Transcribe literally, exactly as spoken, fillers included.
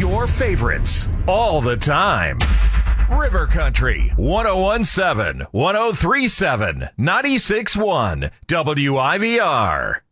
your favorites all the time. River Country, one oh one point seven, one oh three point seven, ninety-six point one, W I V R.